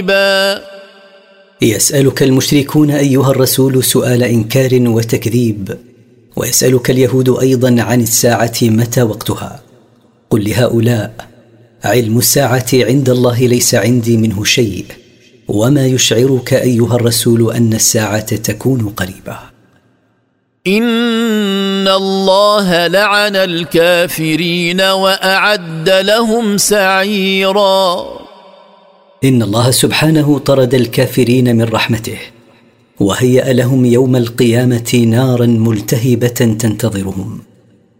يسألك المشركون أيها الرسول سؤال إنكار وتكذيب، ويسألك اليهود أيضا عن الساعة متى وقتها. قل لهؤلاء: علم الساعة عند الله، ليس عندي منه شيء، وما يشعرك أيها الرسول أن الساعة تكون قريبة. إن الله لعن الكافرين وأعد لهم سعيرا. إن الله سبحانه طرد الكافرين من رحمته، وهيأ لهم يوم القيامة نارا ملتهبة تنتظرهم.